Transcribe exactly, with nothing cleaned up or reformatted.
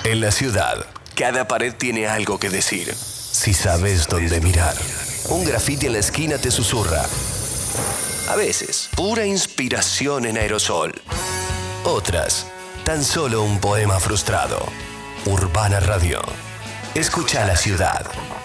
En la ciudad, cada pared tiene algo que decir. Si sabes dónde mirar, un grafiti en la esquina te susurra. A veces, pura inspiración en aerosol. Otras, tan solo un poema frustrado. Urbana Radio. Escucha la ciudad.